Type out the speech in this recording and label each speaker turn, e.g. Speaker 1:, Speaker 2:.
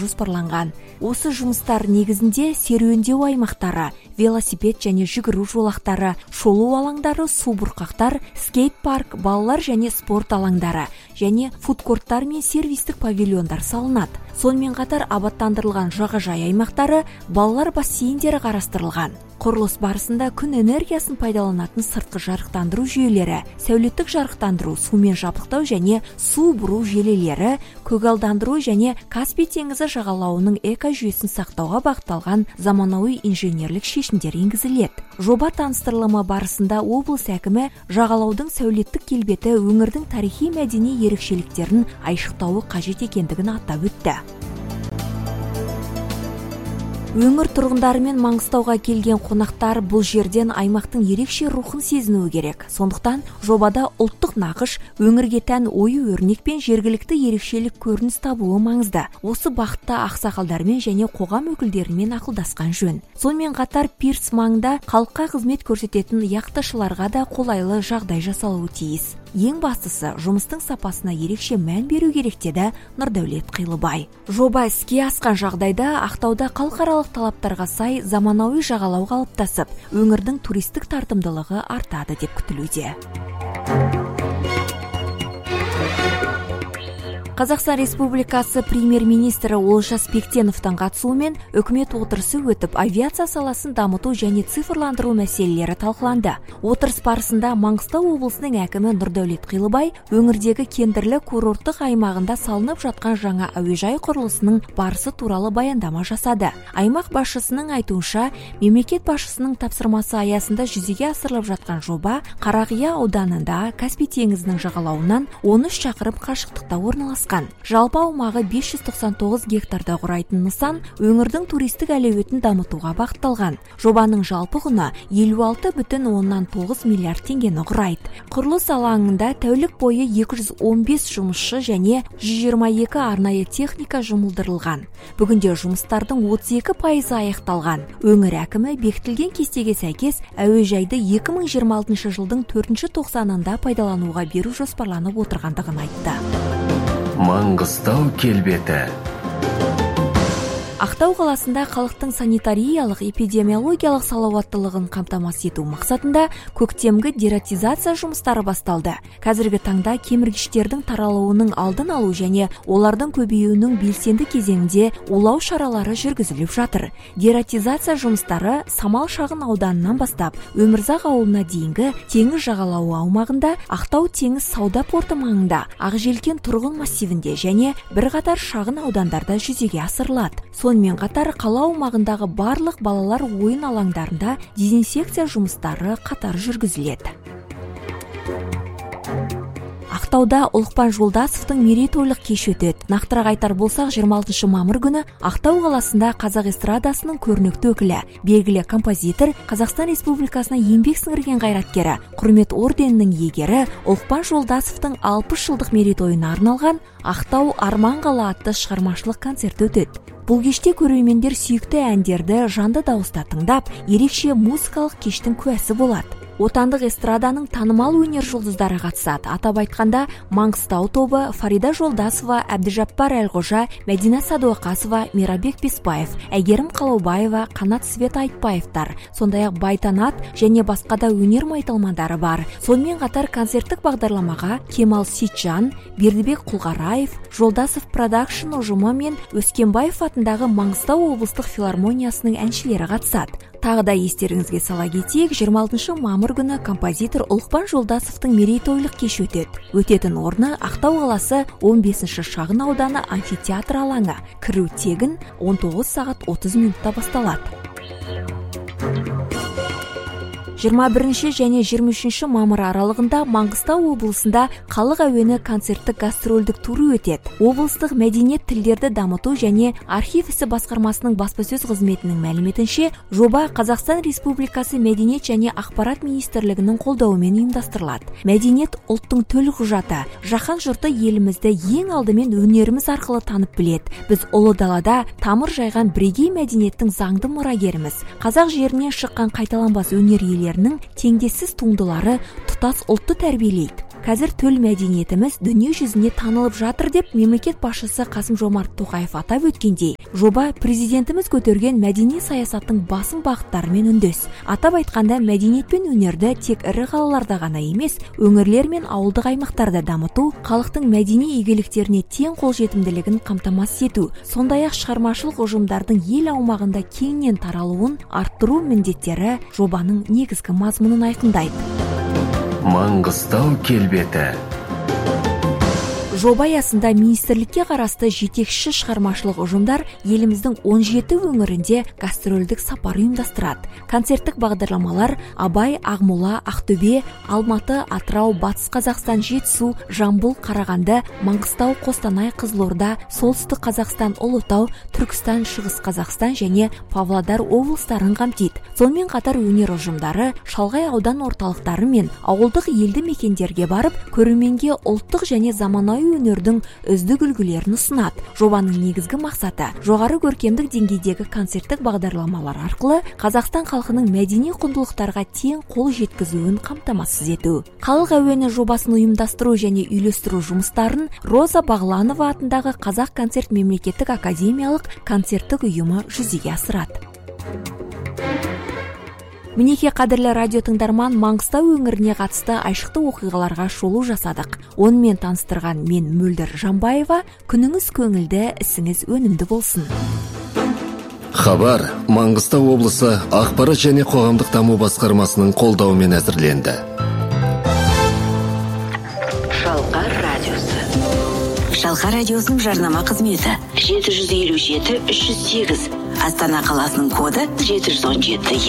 Speaker 1: жоспарланған. Осы жұмыстар негізінде серуендеу аймақтары, велосипед және жүгіру жолақтары, шолу алаңдары, су бұрқақтар, скейт-парк, балалар және спорт алаңдары және фудкорттар мен сервистік павильондар салынады. Сонымен қатар абаттандырылған жағажай аймақтары, балалар бассейндері қарастырылған. Құрылыс барысында күн энергиясын пайдаланатын сыртқы жарықтандыру жүйелері, сәулеттік жарықтандыру, сумен жабдықтау және су бұру желілері, көгалдандыру және Каспий теңізі жағалауының экожүйесін сақтауға бағытталған заманауи инженерлік шешімдер енгізіледі. Жоба таныстырылымы барысында облыс әкімі жағалаудың сәулеттік келбеті өңірдің тарихи мәдени ерекшеліктерін айшықтауы қажет екендігін атап өтті. Өңір тұрғындары мен Маңғыстауға келген қонақтар бұл жерден аймақтың ерекше рухын сезінуі керек. Сондықтан жобада ұлттық нақыш, өңірге тән ою-өрнек пен жергілікті ерекшелік көрініс табуы маңызды. Осы бағытта ақсақалдармен және қоғам өкілдерімен ақылдасқан жөн. Сонымен қатар пирс маңында халыққа қызмет көрсететін яхташыларға да қолайлы жағдай жасалуы тиіс. Ең бастысы, жұмыстың сапасына ерекше мән беру керек деді Нұрдәулет Қилыбай. Жоба іске асқан жағдайда Ақтауда халықаралық талаптарға сай заманауи жағалау қалыптасып, өңірдің туристік тартымдылығы артады деп күтілуде. Қазақстан Республикасы премьер-министрі Олжас Бектеновтың қатысуымен үкімет отырысы өтіп, авиация саласын дамыту және цифрландыру мәселелері талқыланды. Отырыс барысында Маңғыстау облысының әкімі Нұрдәулет Қилыбай өңірдегі кендірлі курорттық аймағында салынып жатқан жаңа әуежай құрылысының барысы туралы баяндама жасады. Аймақ басшысының айтуынша, мемлекет басшысының тапсырмасы аясында жүзеге асырылып жатқан жоба Қарақия ауданында Каспий теңізінің жағалауынан 13 шақырым қашықтықта орналасқан. Жалпы аумағы 599 гектарды құрайтын нысан өңірдің туристік әлеуетін дамытуға бағытталған. Жобаның жалпы құны 56,9 миллиард теңгені құрайды. Құрылыс алаңында тәулік бойы 215 жұмысшы және 122 арнайы техника жұмылдырылған. Бүгінде жұмыстардың 32% аяқталған. Өңір әкімі бекітілген кестеге сәйкес әуежайды 2026 жылдың 4-ші тоқсанында пайдалануға беру жоспарланып отырғандығын айтты.
Speaker 2: Маңғыстау келбеті.
Speaker 1: Ақтау қаласында халықтың санитариялық, эпидемиологиялық салауаттылығын қамтамасыз ету мақсатында көктемгі дератизация жұмыстары басталды. Қазіргі таңда кеміргіштердің таралуының алдын алу және олардың көбеюінің белсенді кезеңінде улау шаралары жүргізіліп жатыр. Дератизация жұмыстары Самал шағын ауданынан бастап Өмірзақ ауылына дейінгі теңіз жағалауы аумағында, Ақтау теңіз сауда порты маңында, Ақжелкен тұрғын массивінде және бірқатар шағын аудандарда жүзеге асырылады. Сонымен қатар қала аумағындағы барлық балалар ойын алаңдарында дезинсекция жұмыстары қатар жүргізіледі. Ақтауда Ұлықпан Жолдасовтың мерейтойлық кеш өтеді. Нақтырақ айтар болсақ, 26 мамыр күні Ақтау қаласында қазақ эстрадасының көрнекті өкілі, белгілі композитор, Қазақстан Республикасына еңбек сіңірген қайраткері, құрмет орденінің иегері Ұлықпан Жолдасовтың 60 жылдық мерейтойына арналған Ақтау Арман қала атты шығармашылық концерт өтеді. Бұл кеште көрермендер сүйікті әндерді жанды дауыста тыңдап, ерекше музыкалық кештің куәсі болады. Отандық эстраданың танымал өнер жұлдыздары қатысады. Атап айтқанда, Маңғыстау тобы Фарида Жолдасова, Әбдіжаппар Әлғожа, Мәдина Садуақасова, Мирабек Беспаев, Әйгерім Қалаубаева, Қанат Свет Айтбаевтар, сондай-ақ Байтанат және басқа да өнер майталмандары бар. Сонымен қатар концерттік бағдарламаға Кемал Ситжан, Бердібек Құлғараев, Жолдасов продакшн ұжымы мен Өскенбаев атындағы Маңғыстау облыстық филармониясының әншілері қатысады. Тағы да естеріңізге сала кетейік, 26 мамыр күні композитор Ұлықпан Жолдасовтың мерейтойлық кеш өтеді. Өтетін орны Ақтау қаласы 15-ші шағын ауданы амфитеатр алаңы. Кіру тегін 19 сағат 30 минутта басталады. 21 және 23 мамыр аралығында Маңғыстау облысында халық әуені концерттік гастрольдік туры өтеді. Облыстық мәдениет тілдерді дамыту және архив ісі басқармасының баспасөз қызметінің мәліметінше, жоба Қазақстан Республикасы Мәдениет және ақпарат министрлігінің қолдауымен ұйымдастырылады. Мәдениет ұлттың төл құжаты. Жаһан жұрты елімізді ең алдымен өнеріміз арқылы танып біледі. Біз ұлы далада тамыр жайған бірегей мәдениеттің заңды мұрагеріміз. Қазақ жерінен шыққан қайталанбас өнер иелерінің теңдессіз туындылары тұтас ұлтты тәрбиелейді. Қазір төл мәдениетіміз дүние жүзіне танылып жатыр деп мемлекет басшысы Қасым-Жомарт Тоқаев атап өткендей, жоба президентіміз көтерген мәдени саясаттың басым бағыттарымен үндес. Атап айтқанда, мәдениет пен өнерді тек ірі қалаларда ғана емес, өңірлер мен ауылдық аймақтарда дамыту, халықтың мәдени игіліктеріне тең қолжетімділігін қамтамасыз ету, сондай-ақ шығармашылық ұжымдардың ел аумағында кеңінен таралуын арттыру міндеттері жобаның негізгі мазмұнын айқындайды.
Speaker 2: Маңғыстау келбеті.
Speaker 1: Жоба аясында министрлікке қарасты жетекші шығармашылық ұжымдар еліміздің 17 өңірінде гастрольдік сапар ұйымдастырады. Концерттік бағдарламалар Абай, Ақмола, Ақтөбе, Алматы, Атырау, Батыс Қазақстан, Жетісу, Жамбыл, Қарағанды, Маңғыстау, Қостанай, Қызылорда, Солтүстік Қазақстан, Ұлытау, Түркістан, Шығыс Қазақстан және Павлодар облыстарын қамтиды. Сонымен қатар өнер ұжымдары шалғай аудан орталықтары мен ауылдық елді мекендерге барып, көрерменге ұлттық және заманауи өнердің үздік үлгілерін ұсынады. Жобаның негізгі мақсаты жоғары көркемдік деңгейдегі концерттік бағдарламалар арқылы Қазақстан халқының мәдени құндылықтарға тең қол жеткізуін қамтамасыз ету. Халық әуені жобасын ұйымдастыру және үйлестіру жұмыстарын Роза Бағланова атындағы Қазақ концерт мемлекеттік академиялық концерттік ұйымы жүзеге асырады. Мінеке қадірлі радио тыңдарман, Маңғыстау өңіріне қатысты айшықты оқиғаларға шолу жасадық. Онымен таныстырған мен Мөлдір Жамбаева. Күніңіз көңілді, ісіңіз өнімді болсын.
Speaker 2: Хабар Маңғыстау облысы ақпарат және қоғамдық даму басқармасының қолдауымен әзірленді.
Speaker 3: Шалқар радиосы. Шалқар радиосының жарнама қызметі 757-308. Астана қаласының коды 717.